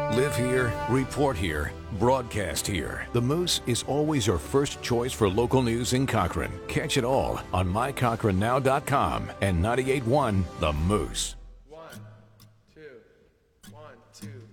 Live here, report here, broadcast here. The Moose is always your first choice for local news in Cochrane. Catch it all on mycochrannenow.com and 98.1 The Moose. 1, 2, 1, 2.